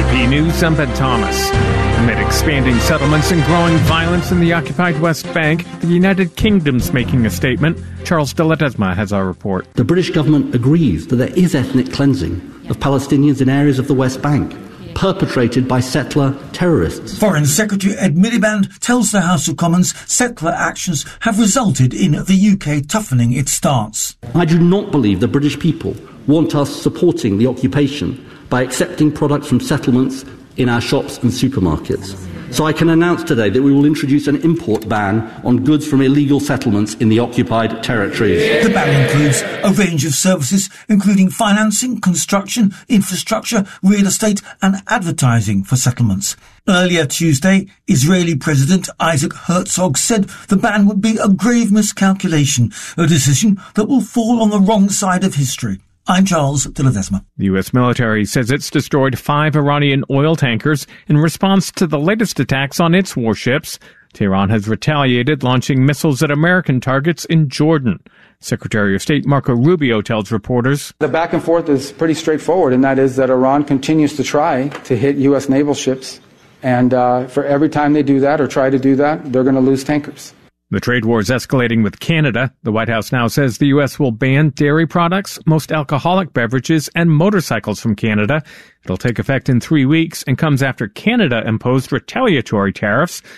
RTP News, I'm Ben Thomas. Amid expanding settlements and growing violence in the occupied West Bank, the United Kingdom's making a statement. Charles de Ledesma has our report. The British government agrees that there is ethnic cleansing of Palestinians in areas of the West Bank, perpetrated by settler terrorists. Foreign Secretary Ed Miliband tells the House of Commons settler actions have resulted in the UK toughening its stance. I do not believe the British people want us supporting the occupation by accepting products from settlements in our shops and supermarkets. So I can announce today that we will introduce an import ban on goods from illegal settlements in the occupied territories. The ban includes a range of services, including financing, construction, infrastructure, real estate and advertising for settlements. Earlier Tuesday, Israeli President Isaac Herzog said the ban would be a grave miscalculation, a decision that will fall on the wrong side of history. I'm Charles de Ledesma. The U.S. military says it's destroyed 5 Iranian oil tankers in response to the latest attacks on its warships. Tehran has retaliated, launching missiles at American targets in Jordan. Secretary of State Marco Rubio tells reporters, the back and forth is pretty straightforward, and that is that Iran continues to try to hit U.S. naval ships. And for every time they do that or try to do that, they're going to lose tankers. The trade war is escalating with Canada. The White House now says the U.S. will ban dairy products, most alcoholic beverages, and motorcycles from Canada. It'll take effect in 3 weeks and comes after Canada imposed retaliatory tariffs